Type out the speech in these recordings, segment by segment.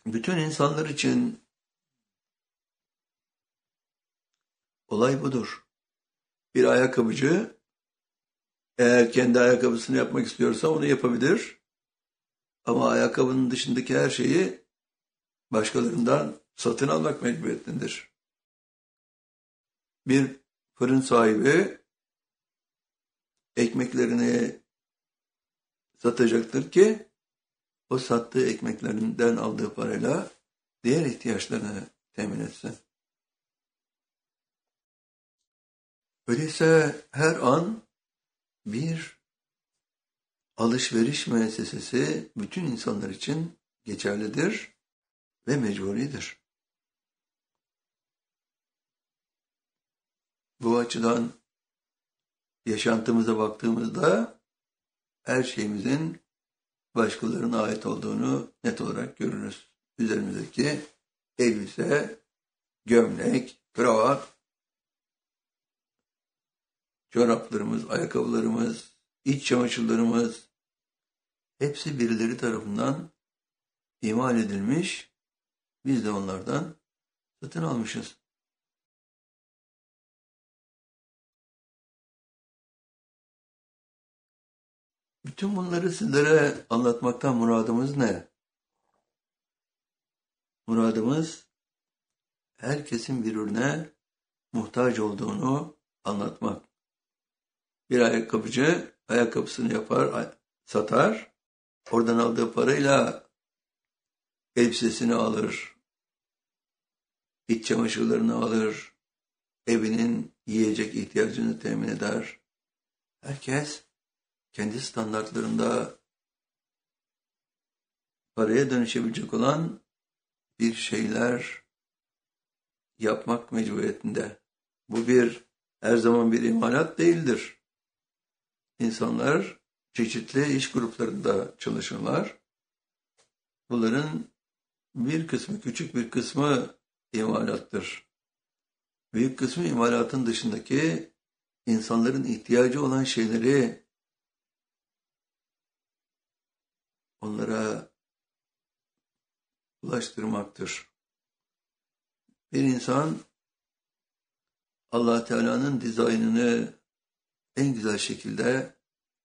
Bütün insanlar için olay budur. Bir ayakkabıcı eğer kendi ayakkabısını yapmak istiyorsa onu yapabilir. Ama ayakkabının dışındaki her şeyi başkalarından satın almak mecburiyetindedir. Bir fırın sahibi ekmeklerini satacaktır ki o sattığı ekmeklerinden aldığı parayla diğer ihtiyaçlarını temin etsin. Öyleyse her an bir alışveriş müessesesi bütün insanlar için geçerlidir ve mecburidir. Bu açıdan yaşantımıza baktığımızda her şeyimizin başkalarına ait olduğunu net olarak görürüz. Üzerimizdeki elbise, gömlek, kravat, çoraplarımız, ayakkabılarımız, iç çamaşırlarımız hepsi birileri tarafından imal edilmiş, biz de onlardan satın almışız. Bütün bunları sizlere anlatmaktan muradımız ne? Muradımız herkesin birbirine muhtaç olduğunu anlatmak. Bir ayakkabıcı ayakkabısını yapar, satar, oradan aldığı parayla elbisesini alır, iç çamaşırlarını alır, evinin yiyecek ihtiyacını temin eder. Herkes kendi standartlarında paraya dönüşebilecek olan bir şeyler yapmak mecburiyetinde. Bu her zaman bir imalat değildir. İnsanlar çeşitli iş gruplarında çalışırlar. Bunların bir kısmı, küçük bir kısmı imalattır. Büyük kısmı imalatın dışındaki insanların ihtiyacı olan şeyleri onlara ulaştırmaktır. Bir insan Allah Teala'nın dizaynını en güzel şekilde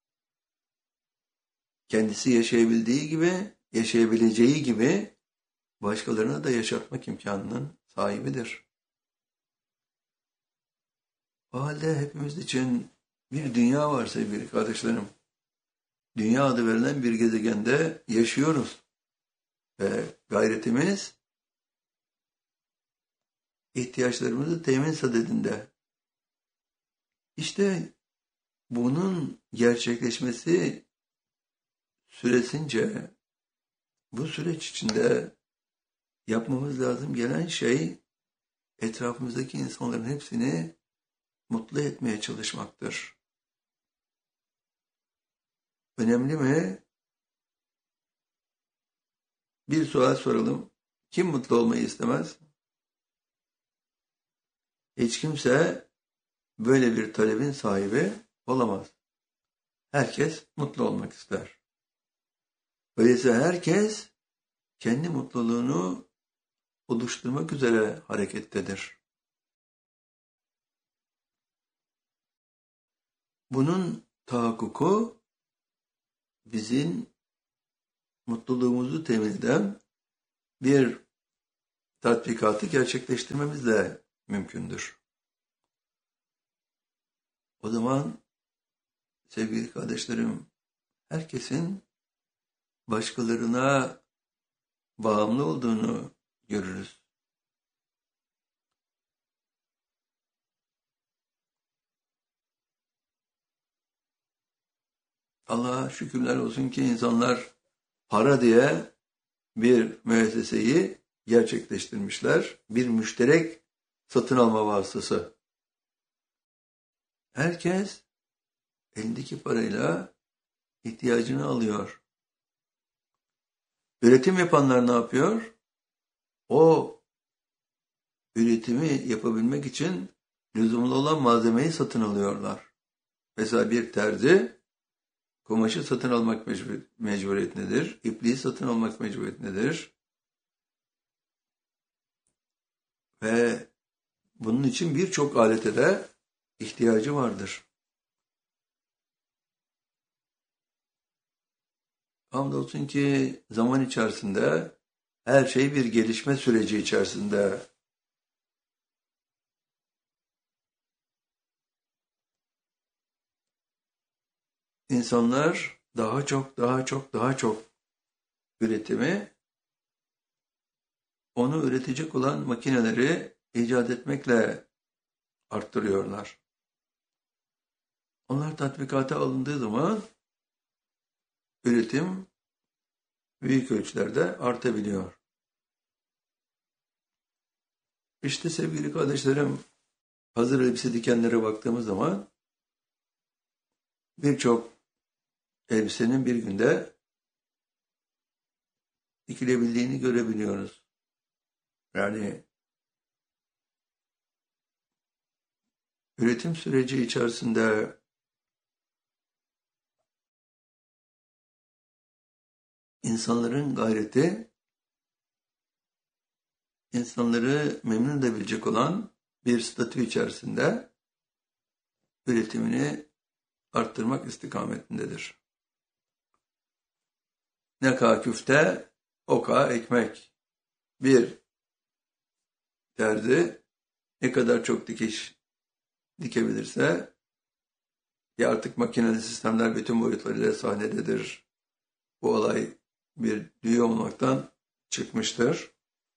kendisi yaşayabileceği gibi başkalarına da yaşatmak imkanının sahibidir. O halde hepimiz için bir dünya var sevgili kardeşlerim. Dünya adı verilen bir gezegende yaşıyoruz. Ve gayretimiz ihtiyaçlarımızı temin sadedinde. İşte bunun gerçekleşmesi süresince bu süreç içinde yapmamız lazım gelen şey etrafımızdaki insanların hepsini mutlu etmeye çalışmaktır. Önemli mi? Bir sual soralım. Kim mutlu olmayı istemez? Hiç kimse böyle bir talebin sahibi olamaz. Herkes mutlu olmak ister. Öyleyse herkes kendi mutluluğunu oluşturmak üzere harekettedir. Bunun tahakkuku bizim mutluluğumuzu temin eden bir tatbikatı gerçekleştirmemizle mümkündür. O zaman sevgili kardeşlerim, herkesin başkalarına bağımlı olduğunu görürüz. Allah'a şükürler olsun ki insanlar para diye bir müesseseyi gerçekleştirmişler. Bir müşterek satın alma vasıtası. Herkes elindeki parayla ihtiyacını alıyor. Üretim yapanlar ne yapıyor? O üretimi yapabilmek için lüzumlu olan malzemeyi satın alıyorlar. Mesela bir terzi kumaşı satın almak mecburiyetindedir. İpliği satın almak mecburiyetindedir. Ve bunun için birçok alete de ihtiyacı vardır. Hamdolsun ki zaman içerisinde her şey bir gelişme süreci içerisinde. İnsanlar daha çok üretimi, onu üretecek olan makineleri icat etmekle arttırıyorlar. Onlar tatbikata alındığı zaman üretim büyük ölçülerde artabiliyor. İşte sevgili kardeşlerim, hazır elbise dikenlere baktığımız zaman birçok elbisenin bir günde dikilebildiğini görebiliyoruz. Yani üretim süreci içerisinde insanların gayreti, insanları memnun edebilecek olan bir statü içerisinde üretimini arttırmak istikametindedir. Ne kadar küfte, o kadar ekmek. Bir terzi ne kadar çok dikiş dikebilirse, ya artık makineli sistemler bütün boyutlarıyla sahnededir. Bu olay bir düğü olmaktan çıkmıştır.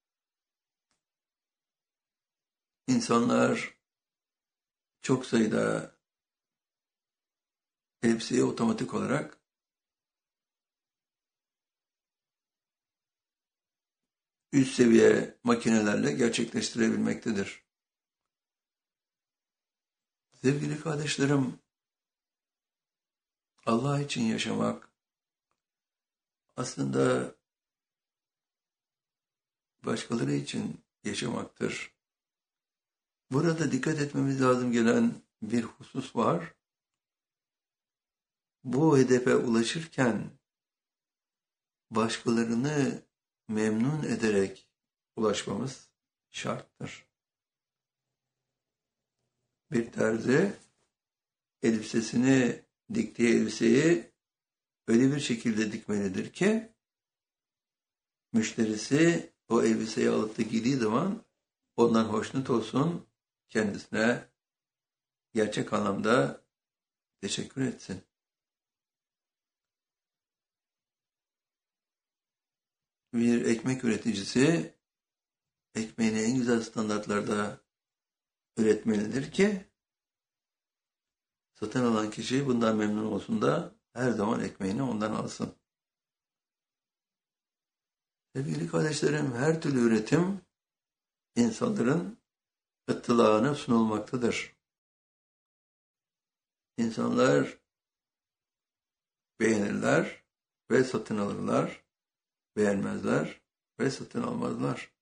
İnsanlar çok sayıda elbiseyi otomatik olarak üst seviye makinelerle gerçekleştirebilmektedir. Sevgili kardeşlerim, Allah için yaşamak aslında başkaları için yaşamaktır. Burada dikkat etmemiz lazım gelen bir husus var. Bu hedefe ulaşırken başkalarını memnun ederek ulaşmamız şarttır. Bir terzi elbisesini, diktiği elbiseyi öyle bir şekilde dikmelidir ki müşterisi o elbiseyi alıp da giydiği zaman ondan hoşnut olsun, kendisine gerçek anlamda teşekkür etsin. Bir ekmek üreticisi ekmeğini en güzel standartlarda üretmelidir ki satın alan kişi bundan memnun olsun da her zaman ekmeğini ondan alsın. Sevgili kardeşlerim, her türlü üretim insanların ıttılağına sunulmaktadır. İnsanlar beğenirler ve satın alırlar, beğenmezler ve satın almazlar.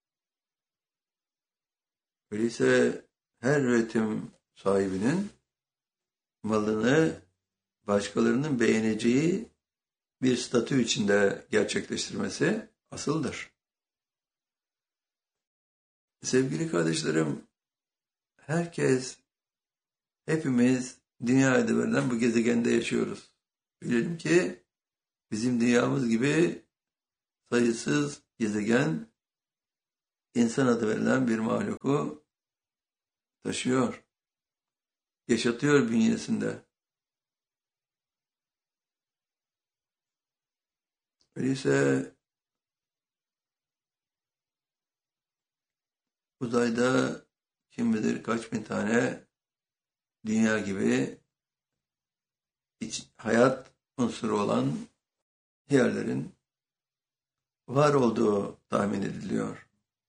Öyleyse her üretim sahibinin malını başkalarının beğeneceği bir statü içinde gerçekleştirmesi asıldır. Sevgili kardeşlerim, hepimiz dünyada verilen bu gezegende yaşıyoruz. Bilelim ki bizim dünyamız gibi sayısız gezegen insan adı verilen bir mahluku taşıyor, yaşatıyor bünyesinde. Öyleyse uzayda kim bilir kaç bin tane dünya gibi hayat unsuru olan yerlerin var olduğu tahmin ediliyor.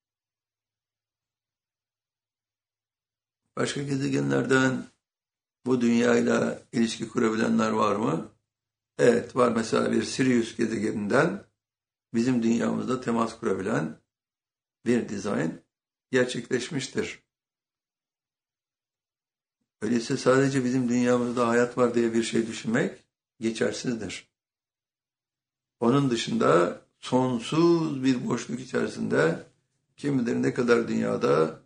Başka gezegenlerden bu dünyayla ilişki kurabilenler var mı? Evet, var. Mesela bir Sirius gezegeninden bizim dünyamızda temas kurabilen bir dizayn gerçekleşmiştir. Öyleyse sadece bizim dünyamızda hayat var diye bir şey düşünmek geçersizdir. Onun dışında sonsuz bir boşluk içerisinde Kim bilir ne kadar dünyada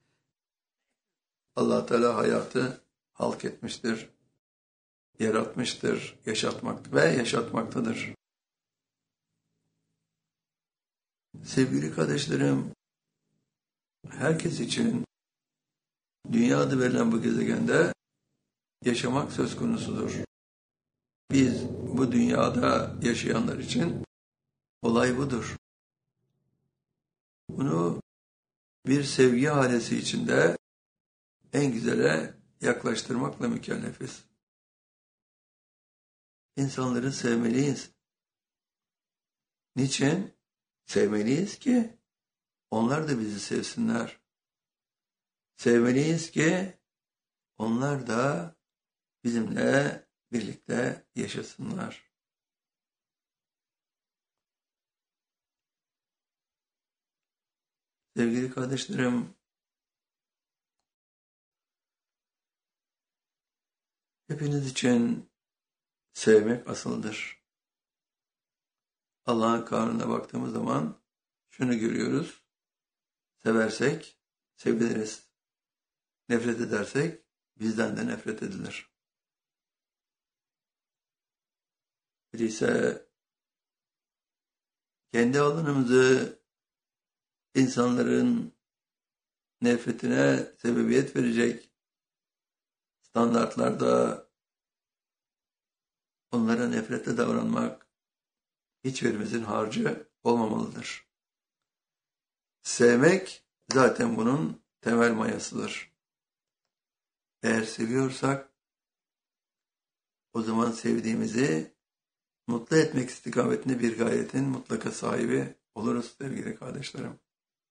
Allah Teala hayatı halk etmiştir, yaratmıştır, yaşatmak ve yaşatmaktadır. Sevgili kardeşlerim, herkes için dünya adı verilen bu gezegende yaşamak söz konusudur. Biz bu dünyada yaşayanlar için olay budur. Bunu bir sevgi halesi içinde en güzele yaklaştırmakla mükellefiz. İnsanları sevmeliyiz. Niçin? Sevmeliyiz ki onlar da bizi sevsinler. Sevmeliyiz ki onlar da bizimle birlikte yaşasınlar. Sevgili kardeşlerim, hepiniz için sevmek asıldır. Allah'ın kanununa baktığımız zaman şunu görüyoruz. Seversek seviliriz. Nefret edersek bizden de nefret edilir. Öyleyse kendi alanımızı insanların nefretine sebebiyet verecek standartlarda onlara nefretle davranmak hiçbirimizin harcı olmamalıdır. Sevmek zaten bunun temel mayasıdır. Eğer seviyorsak o zaman sevdiğimizi mutlu etmek istikametinde bir gayetin mutlaka sahibi oluruz sevgili kardeşlerim.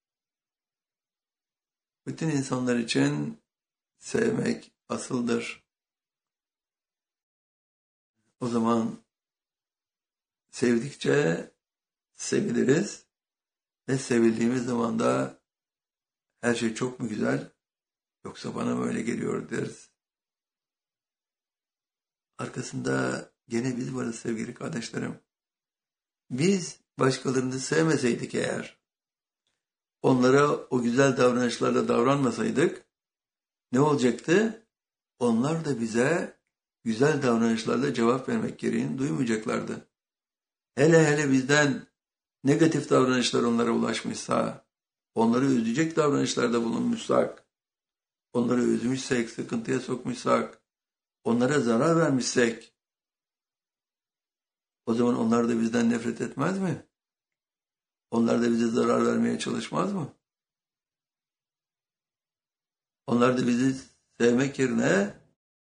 Bütün insanlar için sevmek asıldır. O zaman sevdikçe seviliriz ve sevildiğimiz zaman da her şey çok mu güzel yoksa bana mı öyle geliyor deriz. Arkasında gene biz varız sevgili kardeşlerim. Biz başkalarını sevmeseydik eğer, onlara o güzel davranışlarla davranmasaydık ne olacaktı? Onlar da bize güzel davranışlarla cevap vermek gereğini duymayacaklardı. Hele bizden negatif davranışlar onlara ulaşmışsa, onları üzecek davranışlarda bulunmuşsak, onları üzmüşsek, sıkıntıya sokmuşsak, onlara zarar vermişsek, o zaman onlar da bizden nefret etmez mi? Onlar da bize zarar vermeye çalışmaz mı? Onlar da bizi sevmek yerine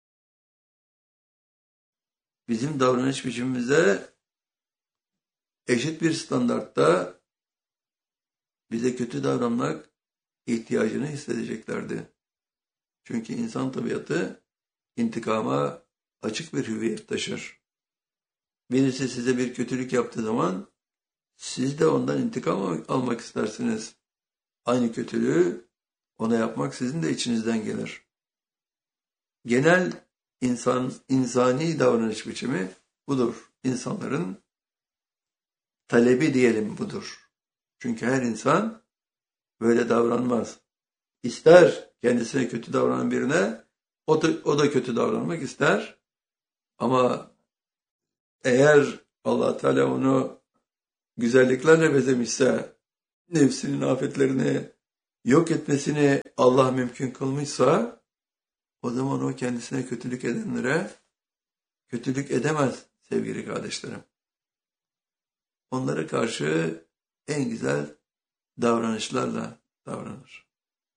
bizim davranış biçimimize eşit bir standartta bize kötü davranmak ihtiyacını hissedeceklerdi. Çünkü insan tabiatı intikama açık bir hüviyet taşır. Birisi size bir kötülük yaptığı zaman siz de ondan intikam almak istersiniz. Aynı kötülüğü ona yapmak sizin de içinizden gelir. Genel insani davranış biçimi budur. İnsanların talebi diyelim budur. Çünkü her insan böyle davranmaz. İster kendisine kötü davranan birine, o da kötü davranmak ister. Ama eğer Allah Teala onu güzelliklerle bezemişse, nefsinin afetlerini yok etmesini Allah mümkün kılmışsa, o zaman o kendisine kötülük edenlere kötülük edemez sevgili kardeşlerim. Onlara karşı en güzel davranışlarla davranır.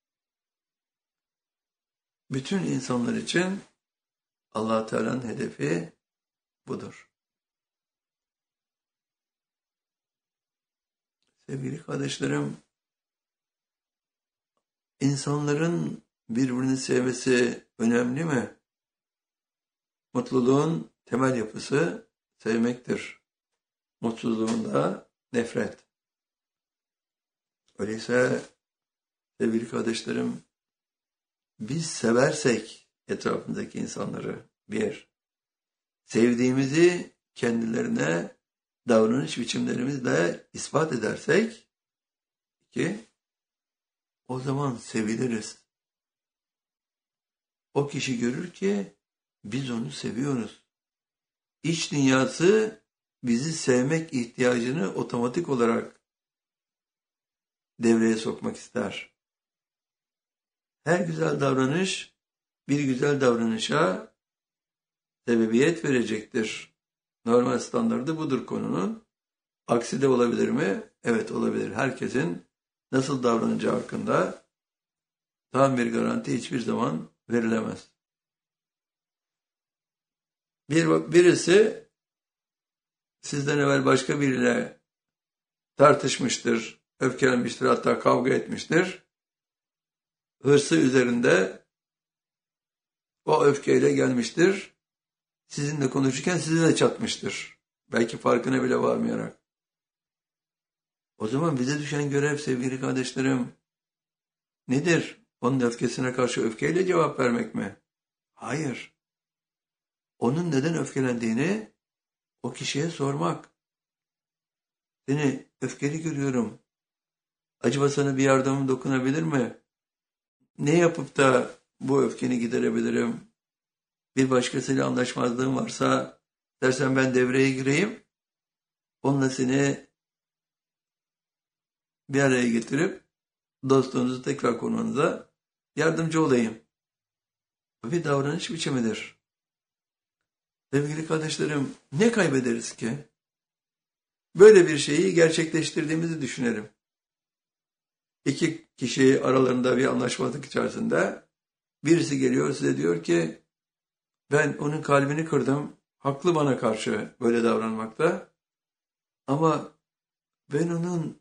Bütün insanlar için Allah Teala'nın hedefi budur. Sevgili kardeşlerim, insanların birbirini sevmesi önemli mi? Mutluluğun temel yapısı sevmektir. Mutsuzluğun da nefret. Öyleyse sevgili kardeşlerim, biz seversek etrafındaki insanları sevdiğimizi kendilerine davranış biçimlerimizle ispat edersek o zaman seviliriz. O kişi görür ki biz onu seviyoruz. İç dünyası bizi sevmek ihtiyacını otomatik olarak devreye sokmak ister. Her güzel davranış bir güzel davranışa sebebiyet verecektir. Normal standardı budur konunun. Aksi de olabilir mi? Evet, olabilir. Herkesin nasıl davranacağı hakkında tam bir garanti hiçbir zaman verilemez. Birisi sizden evvel başka biriyle tartışmıştır, öfkelenmiştir, hatta kavga etmiştir. Hırsı üzerinde o öfkeyle gelmiştir. Sizinle konuşurken sizi de çatmıştır. Belki farkına bile varmayarak. O zaman bize düşen görev sevgili kardeşlerim nedir? Onun öfkesine karşı öfkeyle cevap vermek mi? Hayır. Onun neden öfkelendiğini o kişiye sormak. Seni öfkeli görüyorum. Acaba sana bir yardımım dokunabilir mi? Ne yapıp da bu öfkeni giderebilirim? Bir başkasıyla anlaşmazlığım varsa dersen ben devreye gireyim. Onunla seni bir araya getirip dostluğunuzu tekrar kurmanıza yardımcı olayım. Bu bir davranış biçimidir. Sevgili kardeşlerim, ne kaybederiz ki? Böyle bir şeyi gerçekleştirdiğimizi düşünelim. İki kişi aralarında bir anlaşmazlık içerisinde birisi geliyor size diyor ki ben onun kalbini kırdım. Haklı bana karşı böyle davranmakta. Ama ben onun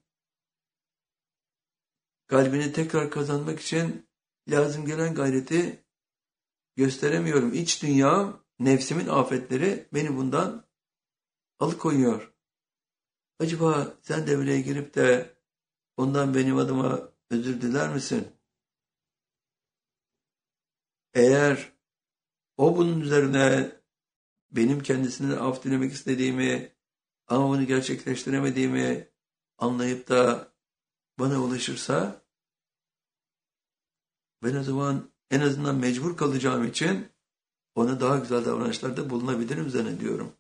kalbini tekrar kazanmak için lazım gelen gayreti gösteremiyorum. İç dünyam, nefsimin afetleri beni bundan alıkoyuyor. Acaba sen devreye girip de ondan benim adıma özür diler misin? Eğer o bunun üzerine benim kendisinden af dilemek istediğimi ama bunu gerçekleştiremediğimi anlayıp da bana ulaşırsa ben o zaman en azından mecbur kalacağım için ona daha güzel davranışlarda bulunabilirim zannediyorum.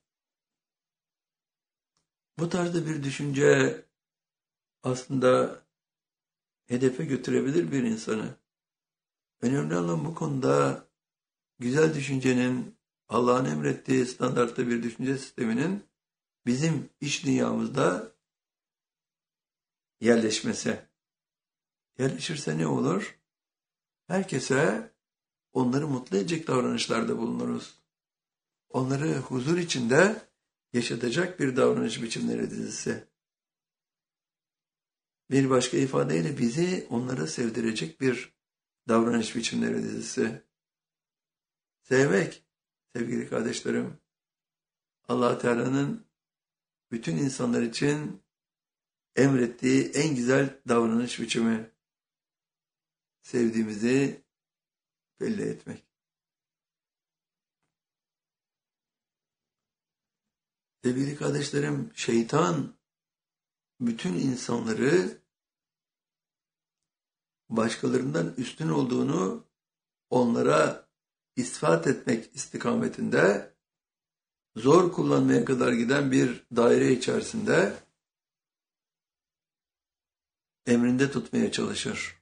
Bu tarzda bir düşünce aslında hedefe götürebilir bir insanı. Önemli olan bu konuda güzel düşüncenin, Allah'ın emrettiği standartta bir düşünce sisteminin bizim iç dünyamızda yerleşmesi. Yerleşirse ne olur? Herkese onları mutlu edecek davranışlarda bulunuruz. Onları huzur içinde yaşatacak bir davranış biçimleri dizisi. Bir başka ifadeyle bizi onlara sevdirecek bir davranış biçimleri dizisi. Sevmek, sevgili kardeşlerim, Allah Teala'nın bütün insanlar için emrettiği en güzel davranış biçimi. Sevdiğimizi belli etmek. Sevgili kardeşlerim, şeytan bütün insanları başkalarından üstün olduğunu onlara ispat etmek istikametinde zor kullanmaya kadar giden bir daire içerisinde emrinde tutmaya çalışır.